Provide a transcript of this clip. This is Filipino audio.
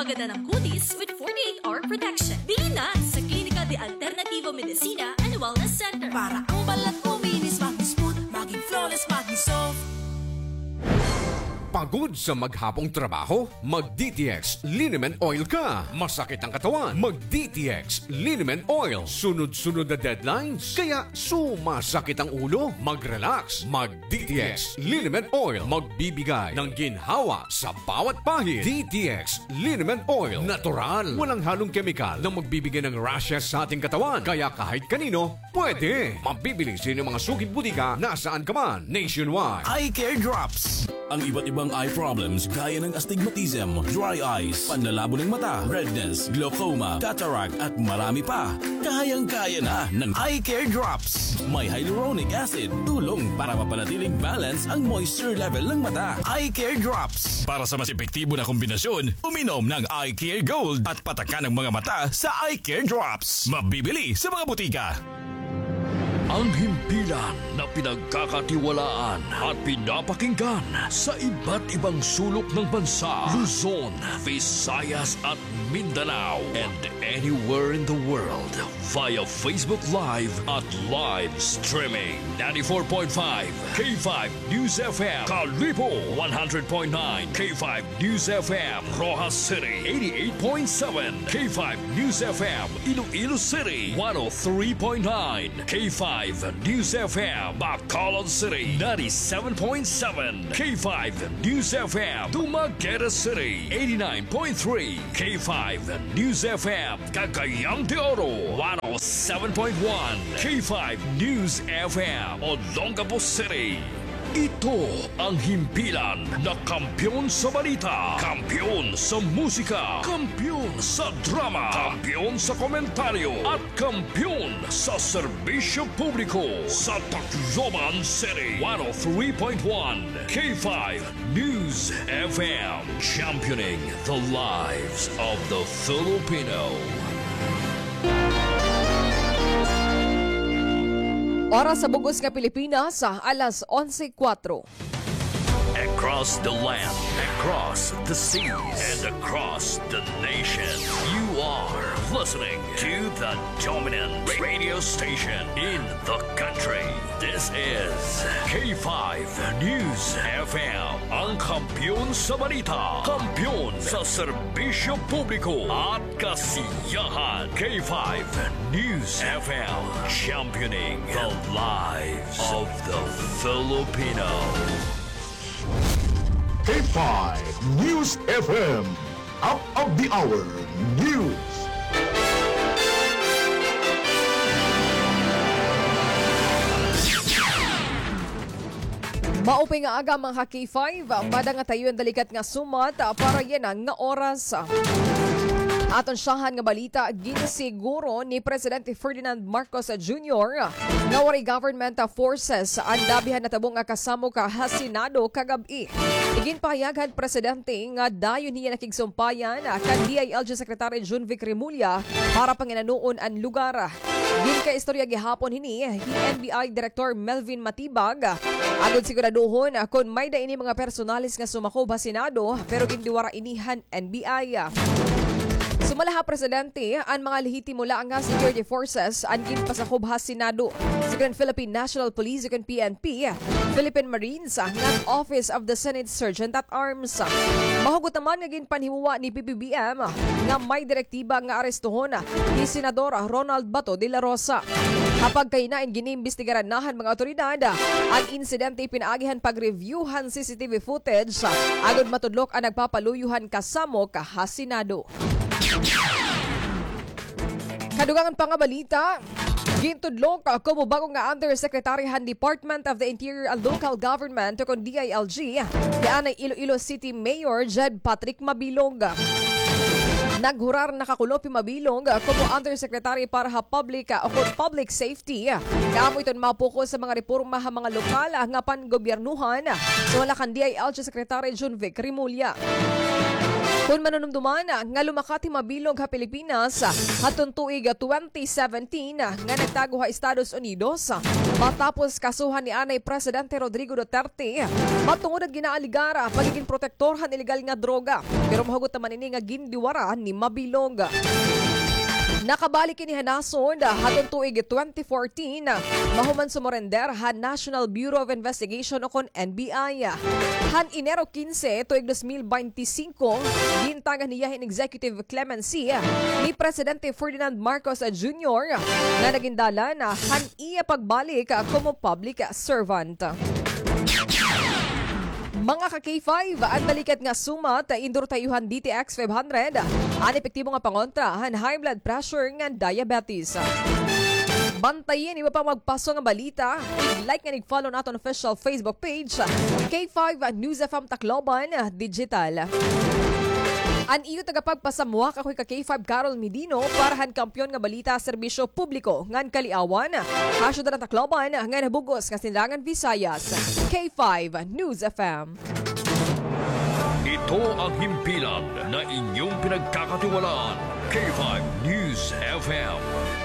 Pagpapaganda ng kutis with 48-hour protection. Bili na sa Clínica de Alternativo Medicina and Wellness Center. Para ang balat mo minis, maging smooth, maging flawless, maging soft. Pagod sa maghapong trabaho? Mag-DTX Liniment Oil ka. Masakit ang katawan? Mag-DTX Liniment Oil. Sunod-sunod na deadlines? Kaya sumasakit ang ulo? Mag-relax. Mag-DTX Liniment Oil. Magbibigay ng ginhawa sa bawat pahid. DTX Liniment Oil. Natural. Walang halong kemikal na magbibigay ng rashes sa ating katawan. Kaya kahit kanino, pwede. Mabibili sa inyong mga sugid butika nasaan ka man. Nationwide. Eye Care Drops. Ang iba't ibang eye problems gaya ng astigmatism, dry eyes, panlalabo ng mata, redness, glaucoma, cataract at marami pa. Kayang-kaya na ng Eye Care Drops. May hyaluronic acid, tulong para mapanatiling balance ang moisture level ng mata. Eye Care Drops. Para sa mas epektibo na kombinasyon, uminom ng Eye Care Gold at patakan ng mga mata sa Eye Care Drops. Mabibili sa mga butika. Ang himpilan na pinagkakatiwalaan at pinapakinggan sa iba't ibang sulok ng bansa, Luzon, Visayas at Mindanao, and anywhere in the world via Facebook Live at live streaming. 94.5 K5 News FM, Kalibo 100.9 K5 News FM, Rojas City 88.7 K5 News FM, Iloilo City 103.9 K5 News FM, Bacolod City 97.7 K5 News FM, Dumaguete City 89.3 K5 News FM, Cagayan de Oro 107.1 K5 News FM, Olongapo City. Ito ang himpilan na kampiyon sa balita, kampiyon sa musika, kampiyon sa drama, kampiyon sa komentaryo, at kampiyon sa serbisyo publiko sa Tacloban City. 103.1 K5 News FM, championing the lives of the Filipino. Oras sa Bugos nga Pilipinas sa alas 11:04. Across the land, across the seas, and across the nation, you are listening to the dominant radio station in the country. This is K5 News FM, ang kampiyon sa balita, kampiyon sa serbisyo publiko at kasiyahan. K5 News FM, championing the lives of the Filipino. K5 News FM, up of the hour news. Maupay nga aga mga K5, bada nga tayo ang dalikat nga sumat para yan nga oras. Aton siyahan nga balita, ginisiguro ni Presidente Ferdinand Marcos Jr. nga waray government forces ang dabihan na tabong nga kasamo ka Senado kagabi. Iginpahayaghan Presidente nga dayon niya nakigsumpayan kan DILG Secretary Junvic Remulla para panginanuon ang lugar. Din ka istorya gihapon hini, NBI Director Melvin Matibag agud siguraduhon kung may daini mga personalis nga sumakob sa Senado pero gindiwara inihan NBI. Sumalaha Presidente ang mga lehitimo laang nga security forces ang ginpasakob sa Senado. Sigun Philippine National Police, sigun PNP, Philippine Marines, ng Office of the Senate Sergeant at Arms. Mahugot naman nga ginpanhimuwa ni PBBM nga may direktiba nga arestuhon ni Senador Ronald Bato de la Rosa. Kapag kainain giniimbestigaranahan mga otoridad, ang insidente pinaagihan pag-reviewhan CCTV footage agad matudlok ang nagpapaluyuhan kasamo ka Senado. Kadugangan pa nga balita, gintudlok kumo bago nga Undersecretarihan Department of the Interior and Local Government o DILG, yan ay Iloilo City Mayor Jed Patrick Mabilog. Naghurar nakakulo pi Mabilog kumo Undersecretary para Public Safety. Kaamo iton mapokus sa mga reforma sa mga lokal nga pangobyernuhan. So wala kan DILG Secretary Junvic Remulla. Kung manunumduman nga lumakati mabilog ha Pilipinas hatong tuig 2017 nga nagtago ha Estados Unidos matapos kasuhan ni anay Presidente Rodrigo Duterte matungod at ginaaligara pagiging protektorhan ilegal nga droga pero mahugot naman ini nga gindiwara ni mabilog. Nakabalik ini hanason hatong tuig 2014 mahuman sumurender han National Bureau of Investigation o kon NBI. Han Enero 15 tuig 2025 gintagan niya in executive clemency ni Presidente Ferdinand Marcos Jr. nga naging dalan han iya pagbalik como public servant. Mga ka-K5, ang balikat nga sumat, indur tayuhan DTX 500, ang epektibo nga pangontra, han high blood pressure nga diabetes. Bantayin, iba pa magpaso nga balita, like nga nag-follow nato ang official Facebook page, K5 News FM Tacloban Digital. An iyo tagapagpasamuak ako'y ka-K5 Carol Medino para han kampyon nga balita serbisyo publiko ngan kaliawan. Hasyo na Tacloban nga nabugos nga Silangan Visayas. K5 News FM. Ito ang himpilan na inyong pinagkakatiwalaan. K5 News FM.